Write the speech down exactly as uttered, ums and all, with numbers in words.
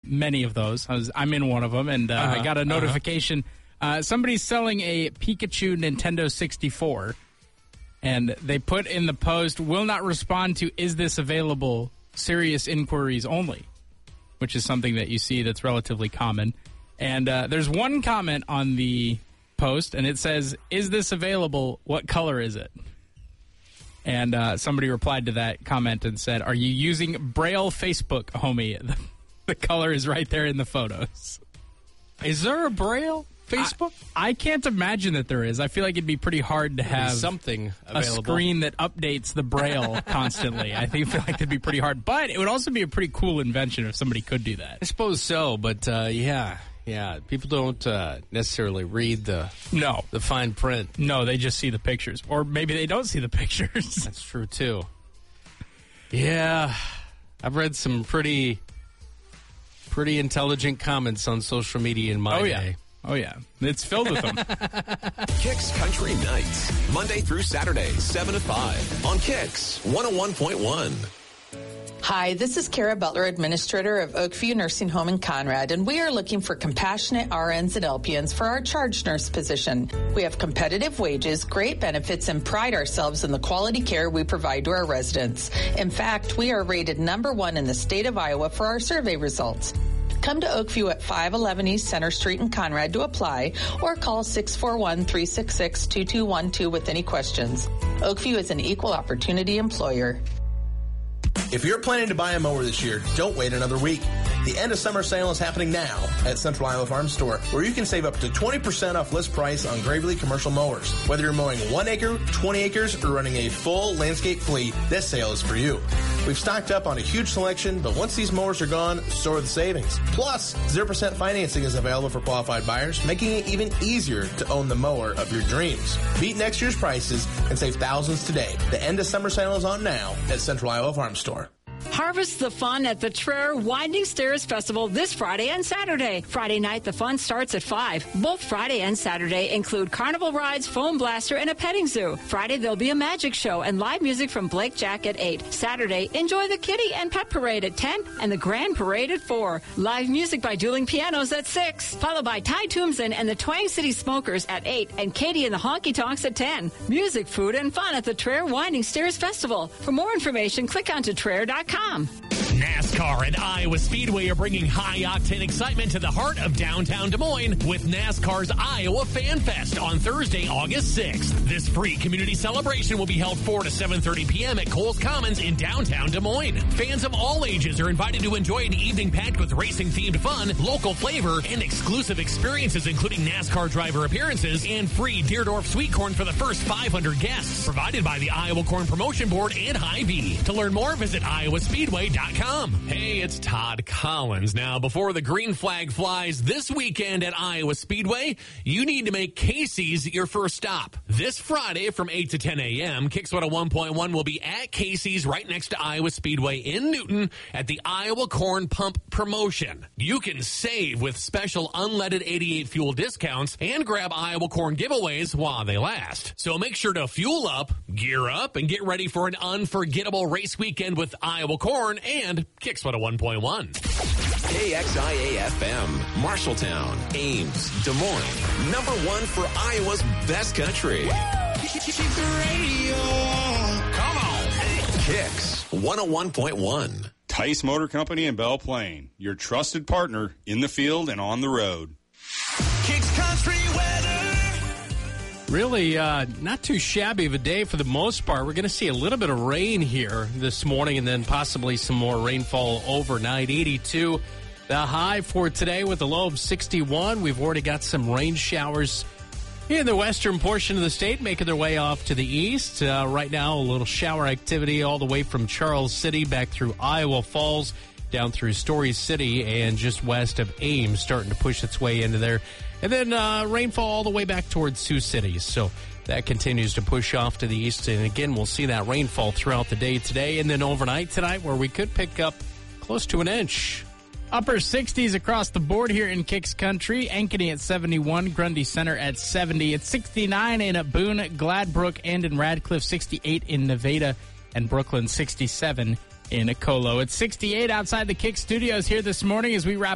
many of those. I was, I'm in one of them, and uh, uh-huh, I got a notification. Uh-huh. Uh, somebody's selling a Pikachu Nintendo sixty-four, and they put in the post, will not respond to is this available, serious inquiries only, which is something that you see that's relatively common. And uh, there's one comment on the post, and it says, is this available? What color is it? And uh, somebody replied to that comment and said, are you using Braille Facebook, homie? The, the color is right there in the photos. Is there a Braille Facebook? I, I can't imagine that there is. I feel like it'd be pretty hard to have something available. A screen that updates the Braille constantly. I think feel like it'd be pretty hard. But it would also be a pretty cool invention if somebody could do that. I suppose so, but uh, yeah. Yeah, people don't uh, necessarily read the no the fine print. No, they just see the pictures. Or maybe they don't see the pictures. That's true, too. Yeah, I've read some pretty pretty intelligent comments on social media in my oh, yeah. day. Oh, yeah. It's filled with them. Kicks Country Nights, Monday through Saturday, seven to five on Kicks one oh one point one. Hi, this is Kara Butler, Administrator of Oakview Nursing Home in Conrad, and we are looking for compassionate R Ns and L P Ns for our charge nurse position. We have competitive wages, great benefits, and pride ourselves in the quality care we provide to our residents. In fact, we are rated number one in the state of Iowa for our survey results. Come to Oakview at five eleven East Center Street in Conrad to apply, or call six four one, three six six, two two one two with any questions. Oakview is an equal opportunity employer. If you're planning to buy a mower this year, don't wait another week. The end of summer sale is happening now at Central Iowa Farm Store, where you can save up to twenty percent off list price on Gravely commercial mowers. Whether you're mowing one acre, twenty acres, or running a full landscape fleet, this sale is for you. We've stocked up on a huge selection, but once these mowers are gone, so are the savings. Plus, zero percent financing is available for qualified buyers, making it even easier to own the mower of your dreams. Beat next year's prices and save thousands today. The end of summer sale is on now at Central Iowa Farm Store. Harvest the fun at the Traer Winding Stairs Festival this Friday and Saturday. Friday night, the fun starts at five. Both Friday and Saturday include carnival rides, foam blaster, and a petting zoo. Friday, there'll be a magic show and live music from Blake Jack at eight. Saturday, enjoy the kitty and pet parade at ten and the grand parade at four. Live music by Dueling Pianos at six. Followed by Ty Tombson and the Twang City Smokers at eight and Katie and the Honky Tonks at ten. Music, food, and fun at the Traer Winding Stairs Festival. For more information, click on to traer dot com. NASCAR and Iowa Speedway are bringing high-octane excitement to the heart of downtown Des Moines with NASCAR's Iowa Fan Fest on Thursday, August sixth. This free community celebration will be held four to seven thirty p.m. at Coles Commons in downtown Des Moines. Fans of all ages are invited to enjoy an evening packed with racing-themed fun, local flavor, and exclusive experiences including NASCAR driver appearances and free Deerdorf sweet corn for the first five hundred guests, provided by the Iowa Corn Promotion Board and Hy-Vee. To learn more, visit iowa speedway dot com. Hey, it's Todd Collins. Now, before the green flag flies this weekend at Iowa Speedway, you need to make Casey's your first stop. This Friday from eight to ten a.m., Kicks one oh one point one will be at Casey's right next to Iowa Speedway in Newton at the Iowa Corn Pump Promotion. You can save with special unleaded eighty-eight fuel discounts and grab Iowa Corn giveaways while they last. So make sure to fuel up, gear up, and get ready for an unforgettable race weekend with Iowa Corn and Kicks one oh one point one. K X I A F M, Marshalltown, Ames, Des Moines. Number one for Iowa's best country. Keep the radio. Come on. Kicks one oh one point one. Tice Motor Company in Belle Plaine, your trusted partner in the field and on the road. Kicks Country weather. Really uh, not too shabby of a day for the most part. We're going to see a little bit of rain here this morning and then possibly some more rainfall overnight. eighty-two the high for today with a low of sixty-one. We've already got some rain showers in the western portion of the state making their way off to the east. Uh, right now, a little shower activity all the way from Charles City back through Iowa Falls, down through Story City, and just west of Ames starting to push its way into there. And then uh, rainfall all the way back towards Sioux City. So that continues to push off to the east. And again, we'll see that rainfall throughout the day today and then overnight tonight where we could pick up close to an inch. Upper sixties across the board here in Kicks Country. Ankeny at seventy-one, Grundy Center at seventy. It's sixty-nine in Boone, Gladbrook, and in Radcliffe. sixty-eight in Nevada and Brooklyn. sixty-seven in Colo. It's sixty-eight outside the Kicks studios here this morning as we wrap